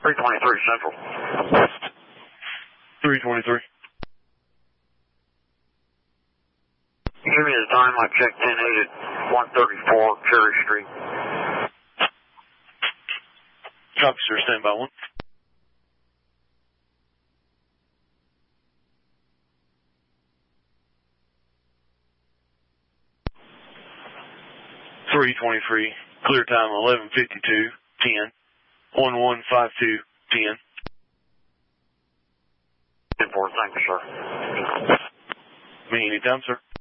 323 Central. 323. Give me the time. I checked in 8 at 134 Cherry Street. Copy, sir. Stand by 1. .323, clear time 11:52, 10, 1152, 10. 10-4, thank you, sir. Me anytime, sir.